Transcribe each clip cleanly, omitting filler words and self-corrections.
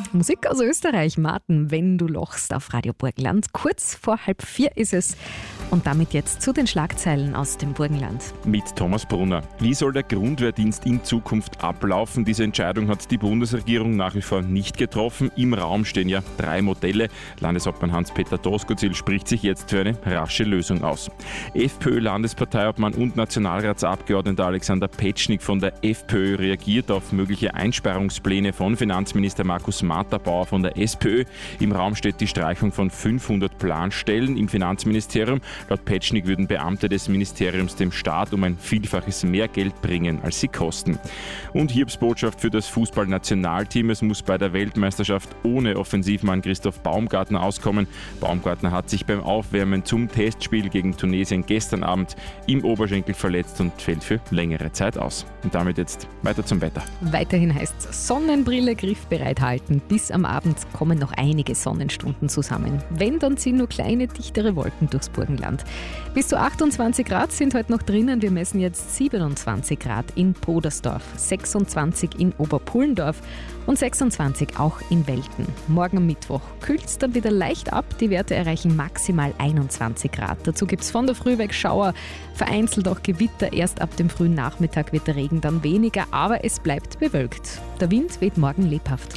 Musik aus Österreich, Martin, wenn du lochst auf Radio Burgenland. Kurz vor 3:30 ist es. Und damit jetzt zu den Schlagzeilen aus dem Burgenland. Mit Thomas Brunner. Wie soll der Grundwehrdienst in Zukunft ablaufen? Diese Entscheidung hat die Bundesregierung nach wie vor nicht getroffen. Im Raum stehen ja 3 Modelle. Landeshauptmann Hans-Peter Doskozil spricht sich jetzt für eine rasche Lösung aus. FPÖ-Landesparteiobmann und Nationalratsabgeordneter Alexander Petschnig von der FPÖ reagiert auf mögliche Einsparungspläne von Finanzminister Markus Matterbauer von der SPÖ. Im Raum steht die Streichung von 500 Planstellen im Finanzministerium. Laut Petschnig würden Beamte des Ministeriums dem Staat um ein Vielfaches mehr Geld bringen, als sie kosten. Und Hiobsbotschaft für das Fußballnationalteam. Es muss bei der Weltmeisterschaft ohne Offensivmann Christoph Baumgartner auskommen. Baumgartner hat sich beim Aufwärmen zum Testspiel gegen Tunesien gestern Abend im Oberschenkel verletzt und fällt für längere Zeit aus. Und damit jetzt weiter zum Wetter. Weiterhin heißt es Sonnenbrille griffbereit halten. Bis am Abend kommen noch einige Sonnenstunden zusammen. Wenn, dann ziehen nur kleine, dichtere Wolken durchs Burgenland. Bis zu 28 Grad sind heute noch drinnen. Wir messen jetzt 27 Grad in Podersdorf, 26 in Oberpullendorf und 26 auch in Welten. Morgen Mittwoch kühlt es dann wieder leicht ab. Die Werte erreichen maximal 21 Grad. Dazu gibt es von der Früh weg Schauer, vereinzelt auch Gewitter. Erst ab dem frühen Nachmittag wird der Regen dann weniger, aber es bleibt bewölkt. Der Wind weht morgen lebhaft.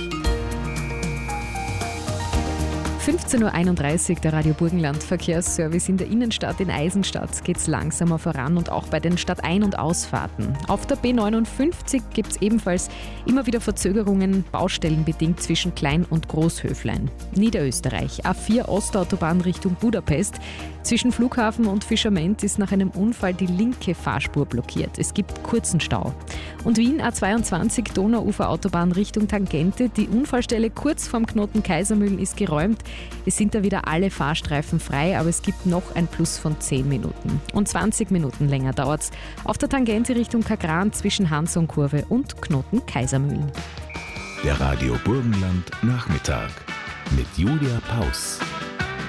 15.31 Uhr, der Radio Burgenland Verkehrsservice. In der Innenstadt in Eisenstadt geht es langsamer voran und auch bei den Stadtein- und Ausfahrten. Auf der B59 gibt es ebenfalls immer wieder Verzögerungen, baustellenbedingt zwischen Klein- und Großhöflein. Niederösterreich, A4 Ostautobahn Richtung Budapest. Zwischen Flughafen und Fischament ist nach einem Unfall die linke Fahrspur blockiert. Es gibt kurzen Stau. Und Wien A22 Donauuferautobahn Richtung Tangente. Die Unfallstelle kurz vorm Knoten Kaisermühlen ist geräumt. Es sind da wieder alle Fahrstreifen frei, aber es gibt noch ein Plus von 10 Minuten. Und 20 Minuten länger dauert es auf der Tangente Richtung Kagran zwischen Hansonkurve und Knoten Kaisermühlen. Der Radio Burgenland Nachmittag mit Julia Paus.